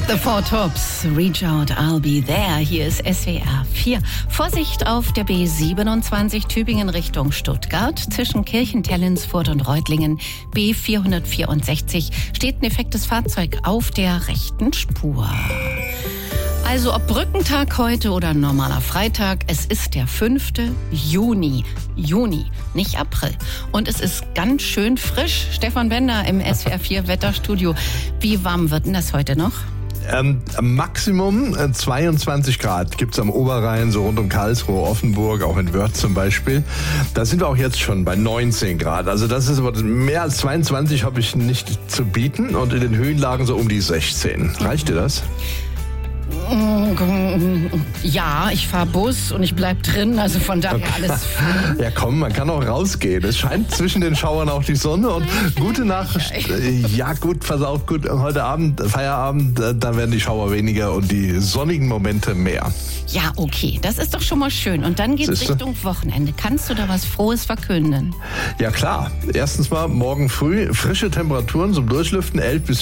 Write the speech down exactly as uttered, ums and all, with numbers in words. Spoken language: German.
The Four Tops, Reach Out, I'll Be There. Hier ist S W R vier. Vorsicht auf der B siebenundzwanzig Tübingen Richtung Stuttgart. Zwischen Kirchentellensfurt und Reutlingen B vierhundertvierundsechzig steht ein defektes Fahrzeug auf der rechten Spur. Also ob Brückentag heute oder ein normaler Freitag, es ist der fünfte Juni. Juni, nicht April. Und es ist ganz schön frisch. Stefan Bender im S W R vier Wetterstudio. Wie warm wird denn das heute noch? Ähm, Maximum äh, zweiundzwanzig Grad gibt's am Oberrhein, so rund um Karlsruhe, Offenburg, auch in Wörth zum Beispiel. Da sind wir auch jetzt schon bei neunzehn Grad. Also das ist aber mehr als zweiundzwanzig habe ich nicht zu bieten und in den Höhenlagen so um die sechzehn. Reicht dir das? Ja, ich fahre Bus und ich bleib drin, also von daher alles fein. Ja komm, man kann auch rausgehen. Es scheint zwischen den Schauern auch die Sonne und gute Nachricht. Ja gut, pass auf, gut, heute Abend, Feierabend, da werden die Schauer weniger und die sonnigen Momente mehr. Ja, okay, das ist doch schon mal schön. Und dann geht's Siehste? Richtung Wochenende. Kannst du da was Frohes verkünden? Ja klar, erstens mal morgen früh frische Temperaturen zum Durchlüften, elf bis